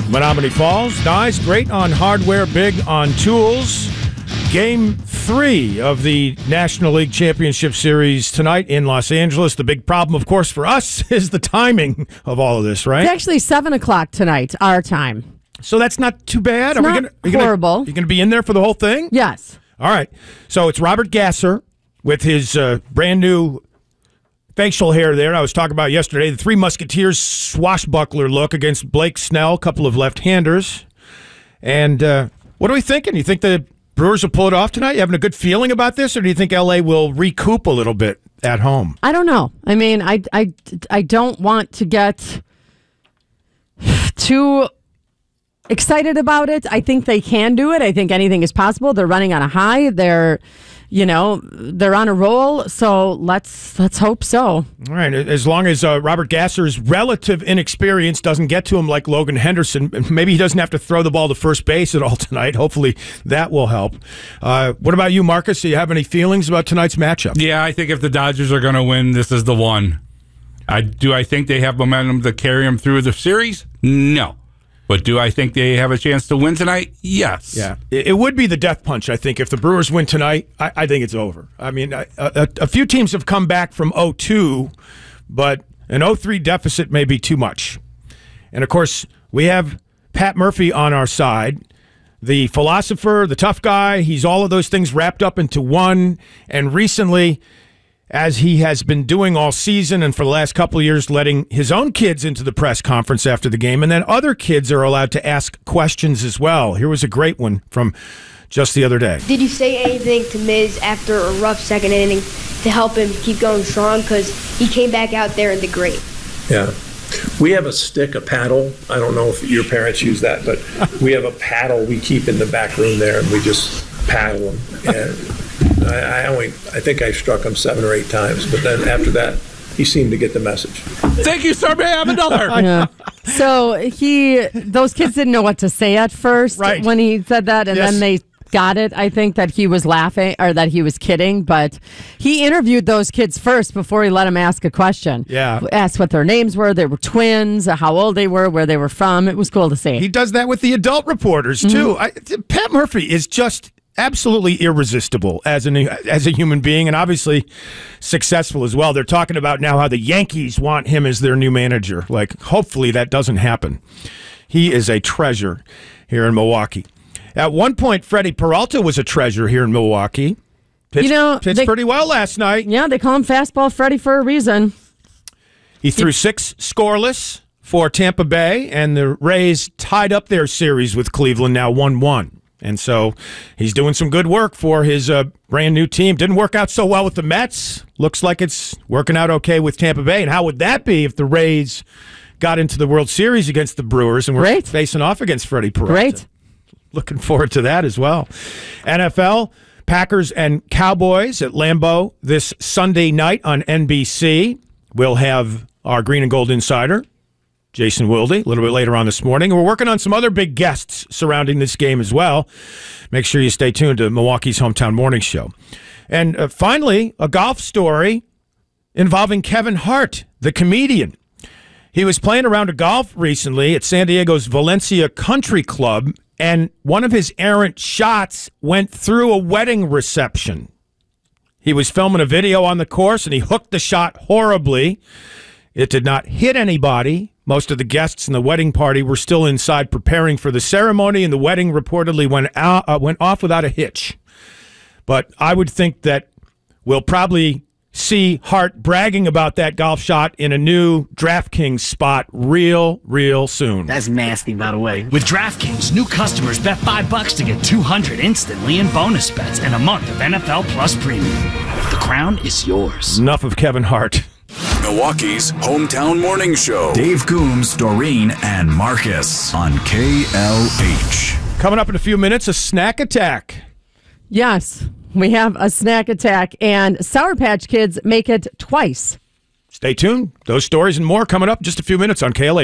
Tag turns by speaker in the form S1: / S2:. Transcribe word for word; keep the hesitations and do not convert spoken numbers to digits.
S1: Menominee Falls, nice, great on hardware, big on tools. Game three of the National League Championship Series tonight in Los Angeles. The big problem, of course, for us is the timing of all of this, right?
S2: It's actually seven o'clock tonight, our time.
S1: So that's not too bad.
S2: It's
S1: are
S2: not
S1: we gonna, are you
S2: horrible.
S1: Gonna, are you going to be in there for the whole thing?
S2: Yes.
S1: All right. So it's Robert Gasser with his uh, brand new facial hair there. I was talking about yesterday. The Three Musketeers swashbuckler look against Blake Snell, a couple of left-handers. And uh, what are we thinking? You think the Brewers will pull it off tonight? You having a good feeling about this, or do you think L A will recoup a little bit at home?
S2: I don't know. I mean, I, I, I don't want to get too excited about it. I think they can do it. I think anything is possible. They're running on a high. They're, you know, they're on a roll. So let's let's hope so.
S1: All right. As long as uh, Robert Gasser's relative inexperience doesn't get to him like Logan Henderson, maybe he doesn't have to throw the ball to first base at all tonight. Hopefully that will help. Uh, what about you, Marcus? Do you have any feelings about tonight's matchup?
S3: Yeah, I think if the Dodgers are going to win, this is the one. I do. I think they have momentum to carry them through the series? No. But do I think they have a chance to win tonight? Yes.
S1: Yeah. It, it would be the death punch, I think. If the Brewers win tonight, I, I think it's over. I mean, a, a, a few teams have come back from oh two, but an oh three deficit may be too much. And, of course, we have Pat Murphy on our side, the philosopher, the tough guy. He's all of those things wrapped up into one. And recently, as he has been doing all season and for the last couple of years, letting his own kids into the press conference after the game, and then other kids are allowed to ask questions as well. Here was a great one from just the other day.
S4: Did you say anything to Miz after a rough second inning to help him keep going strong? Because he came back out there and did great.
S5: Yeah. We have a stick, a paddle. I don't know if your parents use that, but we have a paddle we keep in the back room there, and we just paddle him. And I, I only, I think I struck him seven or eight times, but then after that, he seemed to get the message.
S3: Thank you, sir. May I have another?
S2: Yeah. So he, those kids didn't know what to say at first
S1: right.
S2: when he said that, and
S1: yes.
S2: then they got it. I think that he was laughing or that he was kidding, but he interviewed those kids first before he let them ask a question.
S1: Yeah.
S2: Asked what their names were. They were twins, how old they were, where they were from. It was cool to see.
S1: He does that with the adult reporters, too. Mm-hmm. I, Pat Murphy is just absolutely irresistible as an as a human being, and obviously successful as well. They're talking about now how the Yankees want him as their new manager. Like, hopefully that doesn't happen. He is a treasure here in Milwaukee. At one point, Freddie Peralta was a treasure here in Milwaukee. Pitched,
S2: you know,
S1: pitched
S2: they,
S1: pretty well last night.
S2: Yeah, they call him Fastball Freddie for a reason.
S1: He threw six scoreless for Tampa Bay, and the Rays tied up their series with Cleveland, now one one. And so he's doing some good work for his uh, brand new team. Didn't work out so well with the Mets. Looks like it's working out okay with Tampa Bay. And how would that be if the Rays got into the World Series against the Brewers and were
S2: Great.
S1: facing off against Freddie Peralta?
S2: Great.
S1: Looking forward to that as well. N F L, Packers and Cowboys at Lambeau this Sunday night on N B C. We'll have our Green and Gold insider, Jason Wilde, a little bit later on this morning. We're working on some other big guests surrounding this game as well. Make sure you stay tuned to Milwaukee's Hometown Morning Show. And uh, finally, a golf story involving Kevin Hart, the comedian. He was playing around a golf recently at San Diego's Valencia Country Club, and one of his errant shots went through a wedding reception. He was filming a video on the course, and he hooked the shot horribly. It did not hit anybody. Most of the guests in the wedding party were still inside preparing for the ceremony, and the wedding reportedly went out, uh, went off without a hitch. But I would think that we'll probably see Hart bragging about that golf shot in a new DraftKings spot real, real soon.
S6: That's nasty, by the way. With DraftKings, new customers bet five bucks to get two hundred instantly in bonus bets and a month of N F L Plus Premium. The crown is yours.
S1: Enough of Kevin Hart.
S7: Milwaukee's Hometown Morning Show. Dave Coombs, Doreen, and Marcus on K L H.
S1: Coming up in a few minutes, a snack attack.
S2: Yes, we have a snack attack, and Sour Patch Kids make it twice.
S1: Stay tuned. Those stories and more coming up in just a few minutes on K L H.